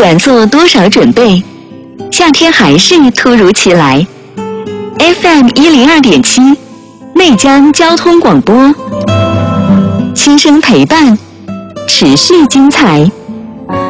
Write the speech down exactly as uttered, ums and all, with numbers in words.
管做多少准备，夏天还是突如其来。F M 一零二点七，内江交通广播，轻声陪伴，持续精彩。